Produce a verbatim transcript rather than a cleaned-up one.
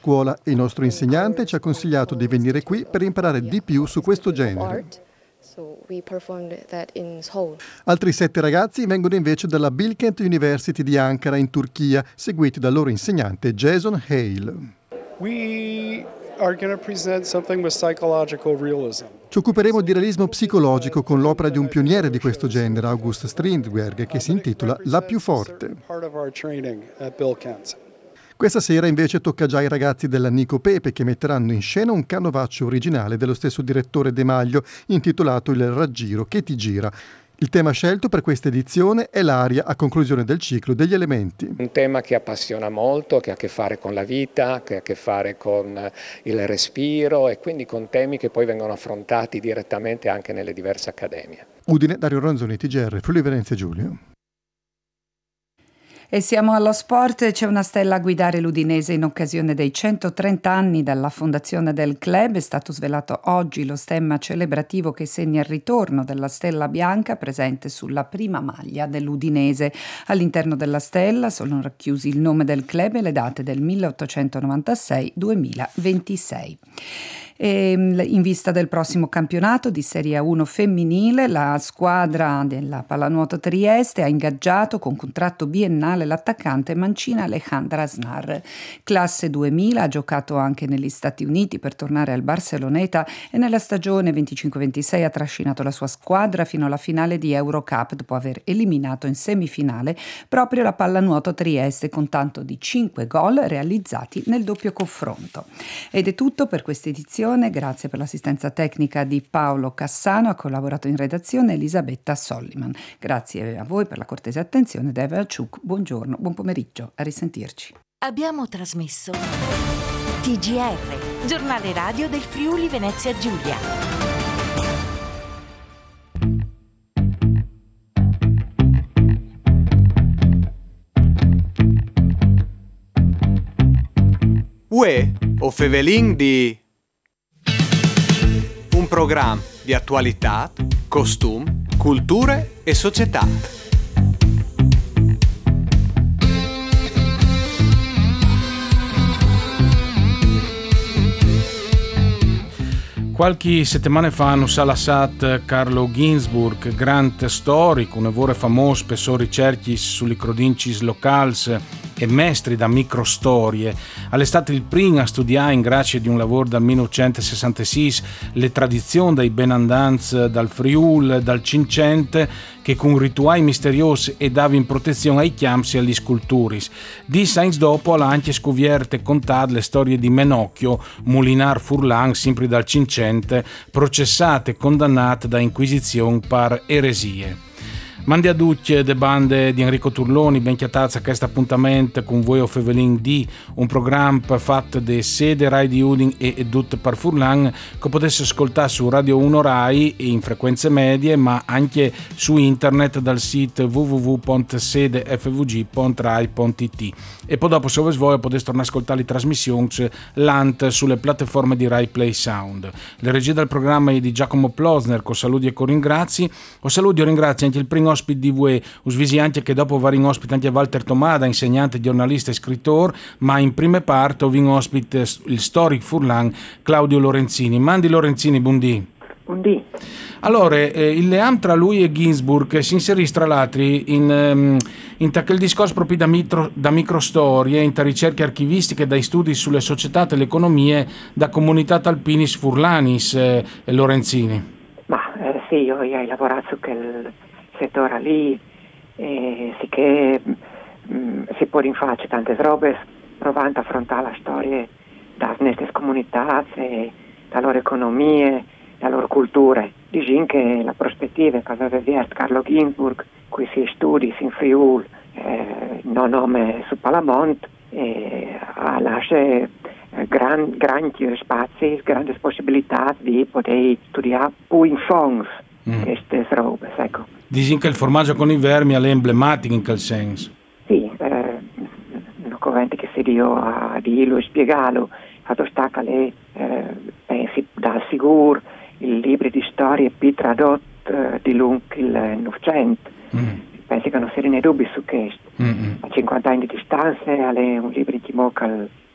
scuola e il nostro insegnante ci ha consigliato di venire qui per imparare di più su questo genere. Altri sette ragazzi vengono invece dalla Bilkent University di Ankara in Turchia, seguiti dal loro insegnante Jason Hale. We are going to present something with psychological realism. Ci occuperemo di realismo psicologico con l'opera di un pioniere di questo genere, August Strindberg, che si intitola La più forte. Questa sera invece tocca già ai ragazzi della Nico Pepe, che metteranno in scena un canovaccio originale dello stesso direttore De Maglio, intitolato Il raggiro che ti gira. Il tema scelto per questa edizione è l'aria a conclusione del ciclo degli elementi. Un tema che appassiona molto, che ha a che fare con la vita, che ha a che fare con il respiro e quindi con temi che poi vengono affrontati direttamente anche nelle diverse accademie. Udine, Dario Ronzoni, T G R, Friuli Venezia Giulia. E siamo allo sport. C'è una stella a guidare l'Udinese in occasione dei centotrenta anni dalla fondazione del club. È stato svelato oggi lo stemma celebrativo che segna il ritorno della stella bianca presente sulla prima maglia dell'Udinese. All'interno della stella sono racchiusi il nome del club e le date del milleottocentonovantasei duemilaventisei. E in vista del prossimo campionato di Serie A uno femminile, la squadra della Pallanuoto Trieste ha ingaggiato con contratto biennale l'attaccante mancina Alejandra Asnar. Classe duemila, ha giocato anche negli Stati Uniti per tornare al Barceloneta e nella stagione venticinque ventisei ha trascinato la sua squadra fino alla finale di Eurocup dopo aver eliminato in semifinale proprio la Pallanuoto Trieste con tanto di cinque gol realizzati nel doppio confronto. Ed è tutto per questa edizione. Grazie per l'assistenza tecnica di Paolo Cassano, ha collaborato in redazione Elisabetta Solliman. Grazie a voi per la cortese attenzione da Eva Ciuc. Buongiorno, buon pomeriggio, a risentirci. Abbiamo trasmesso T G R, giornale radio del Friuli Venezia Giulia. Uè, o Fevelin di... Un programma di attualità, costum, culture e società. Qualche settimana fa hanno salasat Carlo Ginzburg, grand storico, un evore famoso per sue ricerche sulle crodincis locals e mestri da microstorie. È stato il primo a studiare, in grazia di un lavoro dal millenovecentosessantasei, le tradizioni dei benandanz dal Friul, dal Cincente, che con rituali misteriosi e dava in protezione ai chiamsi e agli sculturis. Di Sainz dopo ha anche scovierte e contate le storie di Menocchio, Mulinar Furlan, sempre dal Cincente, processate e condannate da Inquisizione per eresie. Mandi a tutti de bande di Enrico Turloni, ben chiatazza a questo appuntamento con voi o Fevelin di un programma fatto da sede Rai di Udin e Edut par Furlan che potesse ascoltare su Radio uno Rai in frequenze medie ma anche su internet dal sito w w w punto sede f v g punto rai punto i t e poi dopo se voi potete tornare a ascoltare le trasmissioni l'A N T sulle piattaforme di Rai Play Sound. Le regie del programma è di Giacomo Plosner con saluti e con ringrazi. O saluti e ringrazio anche il primo ospite di voi, usvisi anche che dopo vari ospiti anche Walter Tomada, insegnante, giornalista e scrittore, ma in prime parte ho vinto ospite il storico Furlan Claudio Lorenzini. Mandi Lorenzini, buondì. Buondì. Allora, eh, il leam tra lui e Ginzburg si inserisce tra l'altro in, um, in quel discorso proprio da, mitro, da microstorie, in ricerche archivistiche, dai studi sulle società e le economie, da comunità alpinis furlanis eh, e Lorenzini. Ma eh, sì, io ho lavorato su quel settore lì, e sì che mh, si può rinfacciare tante robe provando a affrontare la storia da queste comunità, da loro economie, da loro culture. Diciamo che la prospettiva che aveva visto Carlo Ginzburg, qui si studi in Friul, eh, non nome su Palamont, e ha lasciato gran, grandi spazi, grandi possibilità di poter studiare più in fondo mm. queste robe, ecco. Dici che il formaggio con i vermi è emblematico in quel senso. Sì, eh, non conventi che se io a dirlo e spiegarlo, fatto sta che lei eh, pensi dal sicuro il libro di storie più tradotto eh, di lungo il Novecento. Mm. Pensi che non si ne dubbi su questo. Mm-hmm. A cinquanta anni di distanza è un libro che mo che